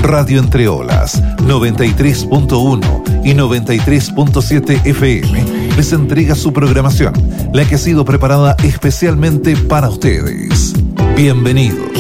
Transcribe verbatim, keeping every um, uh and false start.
Radio Entre Olas, noventa y tres punto uno y noventa y tres punto siete F M, les entrega su programación, la que ha sido preparada especialmente para ustedes. Bienvenidos.